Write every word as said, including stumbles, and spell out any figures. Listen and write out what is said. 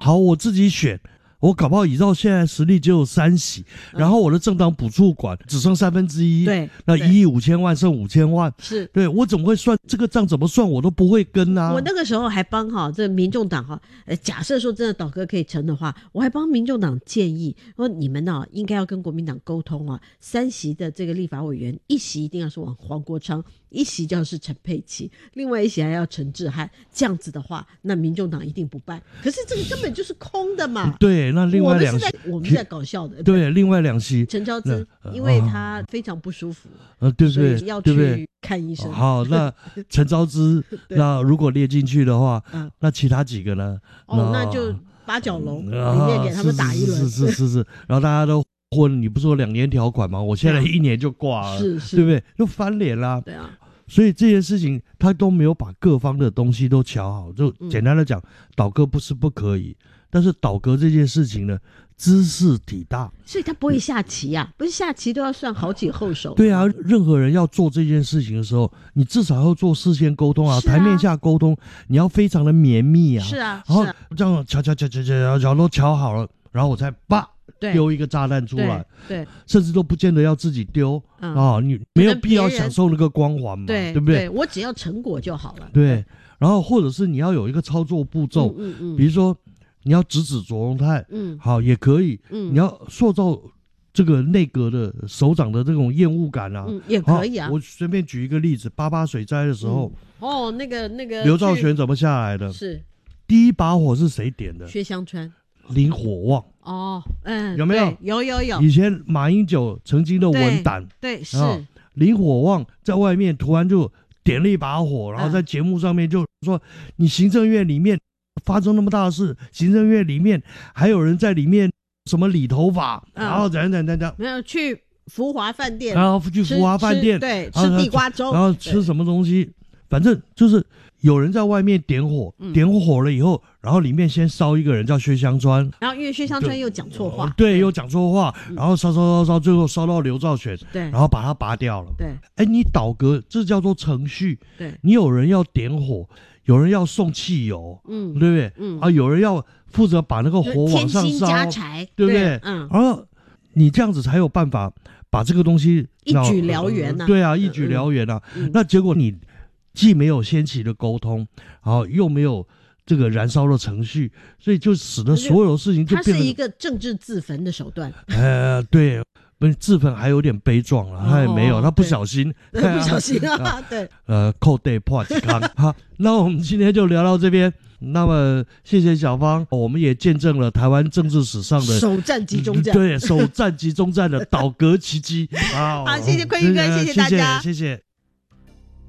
好，我自己选。我搞不好依照现在实力只有三席，嗯、然后我的政党补助款只剩三分之一， 对， 那一亿五千万剩五千万， 是对我怎么会算这个账？怎么算我都不会跟啊！ 我那个时候还帮哈这民众党哈，呃，假设说真的倒戈可以成的话，我还帮民众党建议说，你们呢、啊、应该要跟国民党沟通啊，三席的这个立法委员，一席一定要是往黄国昌，一席就要是陈佩琪，另外一席还要陈智菡，这样子的话，那民众党一定不办。可是这个根本就是空的嘛。 对，那另外两席。 我们是在搞笑的， 对，对另外两席陈昭姿，因为他非常不舒服， 呃，对不对？ 所以要去看医生。 好，那陈昭姿，那如果列进去的话， 嗯、 那其他几个呢？ 哦，那就八角笼里面给他们打一轮， 是是是是是，然后大家都混，你不是说两年条款吗？我现在一年就挂了， 是是， 对不对？就翻脸啦。 对啊。 所以这件事情他都没有把各方的东西都瞧好，就简单的讲，倒戈不是不可以，但是倒戈这件事情呢，知识体大， 所以他不会下棋啊，不是下棋都要算好几后手。 对啊，任何人要做这件事情的时候，你至少要做事先沟通啊，啊台面下沟通，你要非常的绵密啊。 是啊， 然后这样瞧瞧瞧瞧瞧，然后都瞧好了，然后我才叭丢一个炸弹出来， 对， 甚至都不见得要自己丢啊、嗯哦，你没有必要享受那个光环嘛， 对对不对？ 对，我只要成果就好了。 对，然后或者是你要有一个操作步骤， 嗯嗯， 比如说你要直指卓荣泰，嗯，好也可以，嗯，你要塑造这个内阁的首长的这种厌恶感啊， 嗯，也可以啊。 我随便举一个例子，八八水灾的时候， 嗯、哦，那个那个刘兆玄怎么下来的？ 是第一把火是谁点的？ 薛湘川。 林火旺哦，嗯， 有没有？ 有有有。 以前马英九曾经的文胆， 对，对是、 哦、林火旺在外面突然就点了一把火，然后在节目上面就说：“嗯、你行政院里面发生那么大的事，行政院里面还有人在里面什么理头发，嗯、然后怎样怎样怎样， 没有去福华饭店， 然后去福华饭店， 对，吃地瓜粥， 然后吃什么东西，反正就是。”有人在外面点火，嗯、点火了以后，然后里面先烧一个人叫薛湘川， 然后因为薛湘川又讲错话， 呃、对，又讲错话，嗯、然后烧烧烧烧，最后烧到刘兆玄， 对， 然后把他拔掉了， 对， 哎，你倒戈这叫做程序， 对， 你有人要点火，有人要送汽油，嗯，对不对？嗯啊，有人要负责把那个火往上烧， 加柴， 对不对？ 嗯， 然后你这样子才有办法把这个东西一举燎原呐、 啊呃，对啊，一举燎原啊，嗯、那结果你。既没有先期的沟通，然后又没有这个燃烧的程序，所以就使得所有事情就变成它是一个政治自焚的手段。 呃，对，不是自焚还有点悲壮了，他、哦、也没有，他不小心， 不小心啊，对， 呃，扣对破几康。好，那我们今天就聊到这边。那么谢谢小芳，我们也见证了台湾政治史上的首战集中战， 对，首战集中战的倒戈奇迹。好， 好，谢谢坤玉哥，谢谢大家， 谢谢。谢谢